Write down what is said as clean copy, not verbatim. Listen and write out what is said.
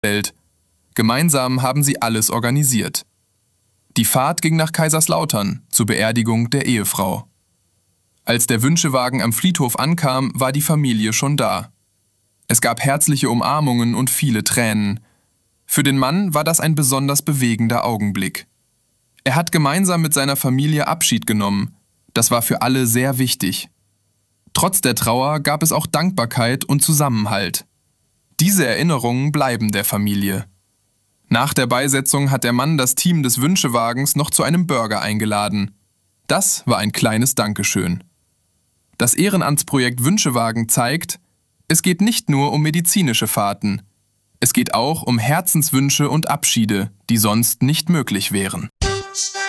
Welt. Gemeinsam haben sie alles organisiert. Die Fahrt ging nach Kaiserslautern zur Beerdigung der Ehefrau. Als der Wünschewagen am Friedhof ankam, war die Familie schon da. Es gab herzliche Umarmungen und viele Tränen. Für den Mann war das ein besonders bewegender Augenblick. Er hat gemeinsam mit seiner Familie Abschied genommen. Das war für alle sehr wichtig. Trotz der Trauer gab es auch Dankbarkeit und Zusammenhalt. Diese Erinnerungen bleiben der Familie. Nach der Beisetzung hat der Mann das Team des Wünschewagens noch zu einem Burger eingeladen. Das war ein kleines Dankeschön. Das Ehrenamtsprojekt Wünschewagen zeigt, es geht nicht nur um medizinische Fahrten. Es geht auch um Herzenswünsche und Abschiede, die sonst nicht möglich wären.